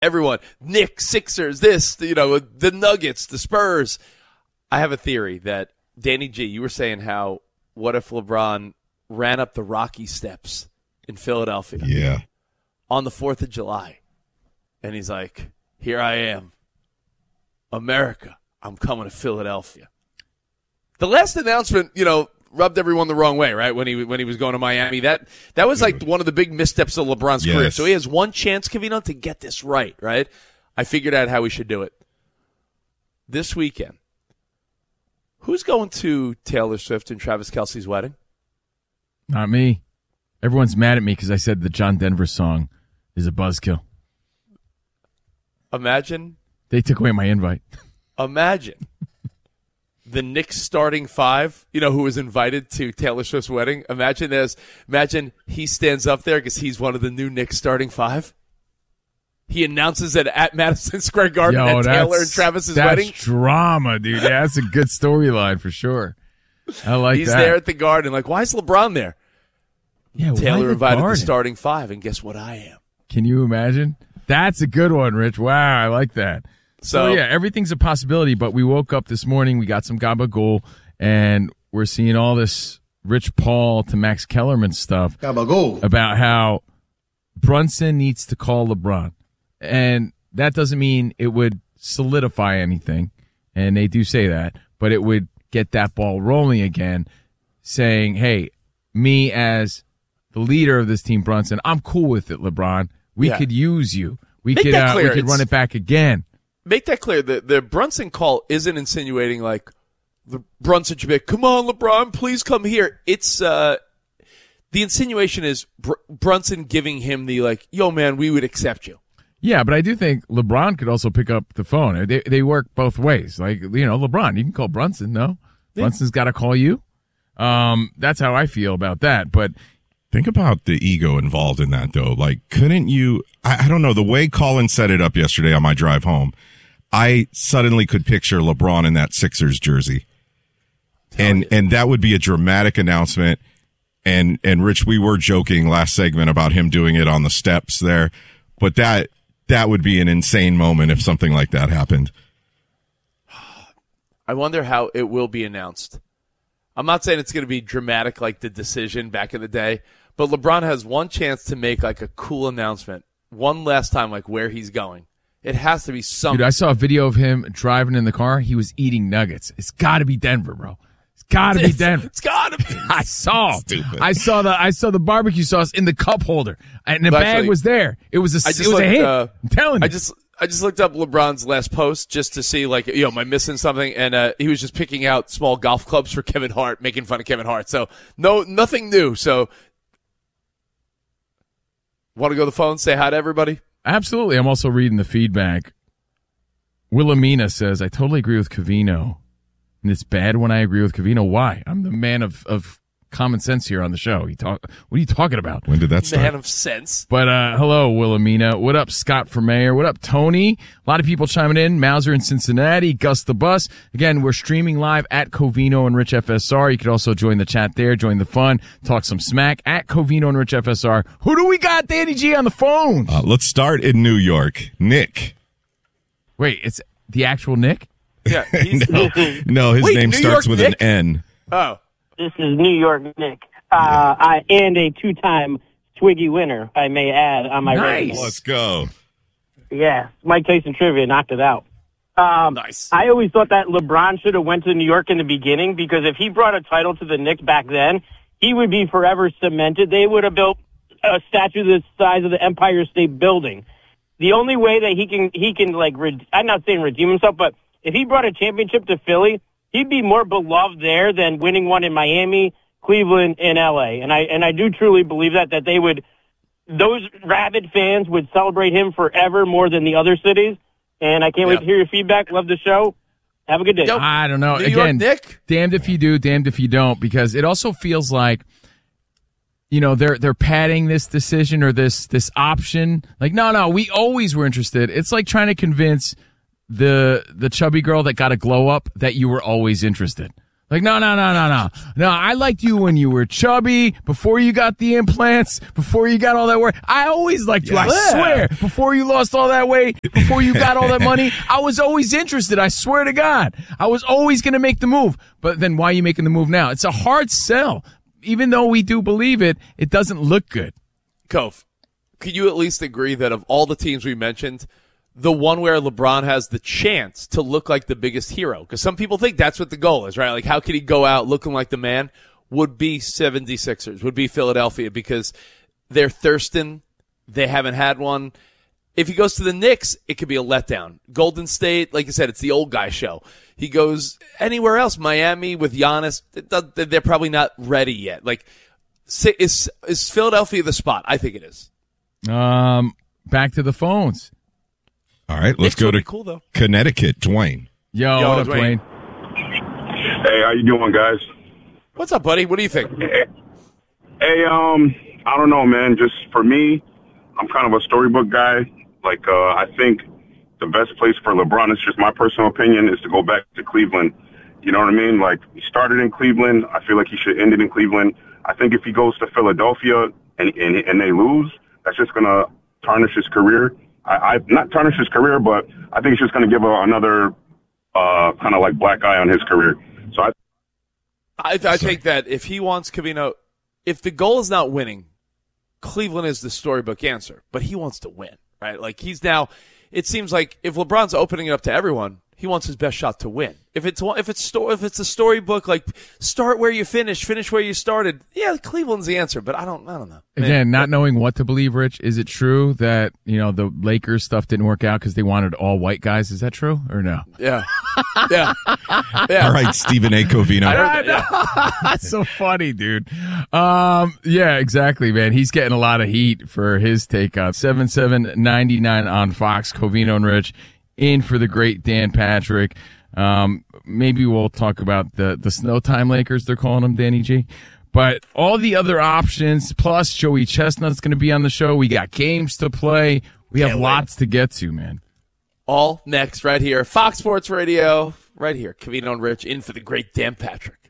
everyone, Knicks, Sixers, the Nuggets, the Spurs. I have a theory that, Danny G, you were saying how, what if LeBron ran up the Rocky steps in Philadelphia on the 4th of July, and he's like, here I am, America, I'm coming to Philadelphia. The last announcement, rubbed everyone the wrong way, right? When he was going to Miami, that was like one of the big missteps of LeBron's career. So he has one chance, Covino, to get this right? I figured out how we should do it. This weekend, who's going to Taylor Swift and Travis Kelce's wedding? Not me. Everyone's mad at me because I said the John Denver song is a buzzkill. Imagine. They took away my invite. Imagine the Knicks starting five, who was invited to Taylor Swift's wedding. Imagine he stands up there because he's one of the new Knicks starting five. He announces it at Madison Square Garden at Taylor and Travis's wedding. That's drama, dude. Yeah, that's a good storyline for sure. I like He's that. there at the Garden. Like, why is LeBron there? Yeah, Taylor invited the starting five, and guess what I am? Can you imagine? That's a good one, Rich. Wow, I like that. So yeah, everything's a possibility, but we woke up this morning, we got some gabagool, and we're seeing all this Rich Paul to Max Kellerman stuff about how Brunson needs to call LeBron. And that doesn't mean it would solidify anything, and they do say that, but it would get that ball rolling again, saying, hey, me as the leader of this team, Brunson, I'm cool with it, LeBron. We could use you. We could run it back again. Make that clear. The Brunson call isn't insinuating like the Brunson should be like, come on, LeBron, please come here. It's the insinuation is Brunson giving him the like, yo, man, we would accept you. Yeah, but I do think LeBron could also pick up the phone. They work both ways. Like, LeBron, you can call Brunson, no? Yeah. Brunson's got to call you. That's how I feel about that. But think about the ego involved in that, though. Like, couldn't you – I don't know. The way Colin set it up yesterday on my drive home, I suddenly could picture LeBron in that Sixers jersey. And that would be a dramatic announcement. And Rich, we were joking last segment about him doing it on the steps there. But that would be an insane moment if something like that happened. I wonder how it will be announced. I'm not saying it's going to be dramatic like the decision back in the day, but LeBron has one chance to make like a cool announcement one last time, like where he's going. It has to be something. Dude, I saw a video of him driving in the car. He was eating nuggets. It's got to be Denver, bro. It's got to be Denver. It's got to be. I saw the barbecue sauce in the cup holder, and the bag was there. It was a hit. I'm telling you. I just looked up LeBron's last post just to see, like, am I missing something? And he was just picking out small golf clubs for Kevin Hart, making fun of Kevin Hart. So nothing new. So want to go to the phone, say hi to everybody? Absolutely. I'm also reading the feedback. Wilhelmina says, I totally agree with Covino. And it's bad when I agree with Covino. Why? I'm the man of common sense here on the show. What are you talking about? When did that start? Man of sense. But hello, Wilhelmina. What up, Scott for mayor? What up, Tony? A lot of people chiming in. Mauser in Cincinnati. Gus the Bus. Again, we're streaming live at Covino and Rich FSR. You could also join the chat there, join the fun, talk some smack at Covino and Rich FSR. Who do we got, Danny G, on the phone? Let's start in New York. Nick. Wait, it's the actual Nick? Yeah. No, his name starts with Nick? an N. Oh. This is New York Nick. I and a two-time Twiggy winner, I may add, on my resume. Let's go. Yeah, Mike Tyson trivia knocked it out. Nice. I always thought that LeBron should have went to New York in the beginning because if he brought a title to the Knicks back then, he would be forever cemented. They would have built a statue the size of the Empire State Building. The only way that he can like, I'm not saying redeem himself, but if he brought a championship to Philly, he'd be more beloved there than winning one in Miami, Cleveland, and LA. And I do truly believe that those rabid fans would celebrate him forever more than the other cities. And I can't wait to hear your feedback. Love the show. Have a good day. I don't know. New Again, York, Nick? Damned if you do, damned if you don't, because it also feels like, they're padding this decision or this option. Like, no, we always were interested. It's like trying to convince the chubby girl that got a glow up that you were always interested. Like, no. No, I liked you when you were chubby, before you got the implants, before you got all that work. I always liked you. I swear. Before you lost all that weight, before you got all that money, I was always interested. I swear to God. I was always going to make the move. But then why are you making the move now? It's a hard sell. Even though we do believe it, it doesn't look good. Kof, could you at least agree that of all the teams we mentioned, the one where LeBron has the chance to look like the biggest hero, because some people think that's what the goal is, right? Like, how could he go out looking like the man? Would be 76ers, would be Philadelphia, because they're thirsting. They haven't had one. If he goes to the Knicks, it could be a letdown. Golden State, like I said, it's the old guy show. He goes anywhere else, Miami with Giannis, they're probably not ready yet. Like, is Philadelphia the spot? I think it is. Back to the phones. All right, let's go to cool, Connecticut. Dwayne. Yo, what up, Dwayne? Hey, how you doing, guys? What's up, buddy? What do you think? Hey, I don't know, man. Just for me, I'm kind of a storybook guy. Like, I think the best place for LeBron, it's just my personal opinion, is to go back to Cleveland. You know what I mean? Like, he started in Cleveland. I feel like he should end it in Cleveland. I think if he goes to Philadelphia and they lose, that's just going to tarnish his career. I not tarnish his career, but I think it's just going to give another kind of like black eye on his career. So I think that if he wants Covino, if the goal is not winning, Cleveland is the storybook answer. But he wants to win, right? Like, he's now. It seems like if LeBron's opening it up to everyone, he wants his best shot to win. If it's a storybook, like, start where you finish where you started. Yeah, Cleveland's the answer, but I don't know. Again, not knowing what to believe, Rich. Is it true that, the Lakers stuff didn't work out because they wanted all white guys? Is that true or no? Yeah. All right, Stephen A. Covino. That's so funny, dude. Yeah, exactly, man. He's getting a lot of heat for his take on 7799 on Fox. Covino and Rich in for the great Dan Patrick. Maybe we'll talk about the Snow Time Lakers, they're calling them, Danny G. But all the other options, plus Joey Chestnut's going to be on the show. We got games to play. We have lots to get to, man. All next right here. Fox Sports Radio, right here. Covino and Rich in for the great Dan Patrick.